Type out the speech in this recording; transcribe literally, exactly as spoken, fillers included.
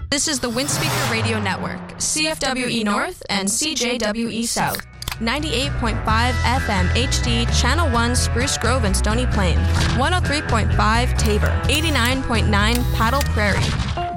This is the Windspeaker Radio Network, C F W E North and C J W E South. ninety-eight point five F M H D, Channel one, Spruce Grove and Stony Plain. one oh three point five Tabor. eighty-nine point nine Paddle Prairie.